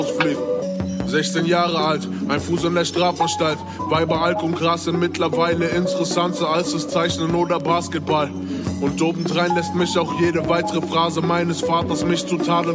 ausfliegt. 16 Jahre alt, ein Fuß in der Strafanstalt. Weiber, Alk und Gras sind mittlerweile interessanter als das Zeichnen oder Basketball. Und obendrein lässt mich auch jede weitere Phrase meines Vaters mich zu tadeln